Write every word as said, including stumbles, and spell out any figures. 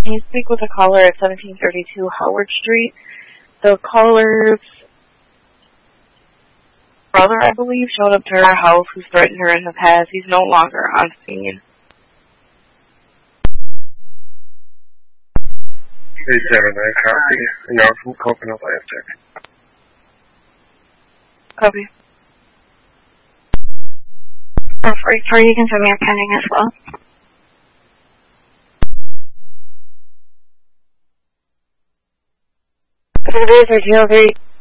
Can you speak with the caller at seventeen thirty-two Howard Street? The caller's brother, I believe, showed up to her house who's threatened her in the past. He's no longer on scene. eight seven nine, copy. And now from Coconut Last check. Copy. four forty-four, you can send me a pending as well. For the Blazer, two oh three.